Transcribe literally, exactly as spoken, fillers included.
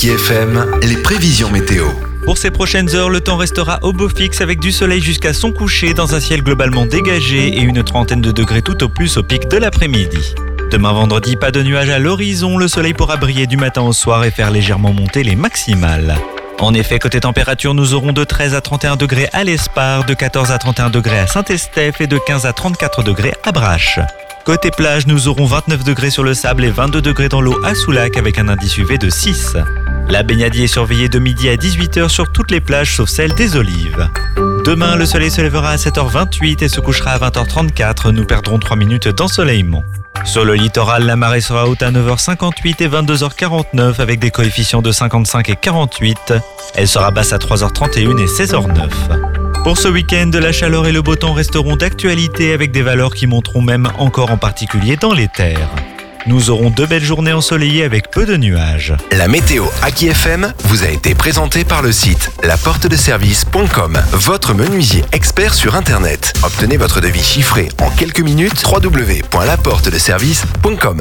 Aki F M, les prévisions météo. Pour ces prochaines heures, le temps restera au beau fixe avec du soleil jusqu'à son coucher dans un ciel globalement dégagé et une trentaine de degrés tout au plus au pic de l'après-midi. Demain vendredi, pas de nuages à l'horizon, le soleil pourra briller du matin au soir et faire légèrement monter les maximales. En effet, côté température, nous aurons de treize à trente et un degrés à l'Espar, de quatorze à trente et un degrés à Saint-Estèphe et de quinze à trente-quatre degrés à Brache. Côté plage, nous aurons vingt-neuf degrés sur le sable et vingt-deux degrés dans l'eau à Soulac avec un indice U V de six. La baignade est surveillée de midi à dix-huit heures sur toutes les plages sauf celle des Olives. Demain, le soleil se lèvera à sept heures vingt-huit et se couchera à vingt heures trente-quatre. Nous perdrons trois minutes d'ensoleillement. Sur le littoral, la marée sera haute à neuf heures cinquante-huit et vingt-deux heures quarante-neuf avec des coefficients de cinquante-cinq et quarante-huit. Elle sera basse à trois heures trente et un et seize heures neuf. Pour ce week-end, la chaleur et le beau temps resteront d'actualité avec des valeurs qui monteront même encore en particulier dans les terres. Nous aurons deux belles journées ensoleillées avec peu de nuages. La météo Aki F M vous a été présentée par le site la porte de service point com, votre menuisier expert sur Internet. Obtenez votre devis chiffré en quelques minutes, w w w point la porte de service point com.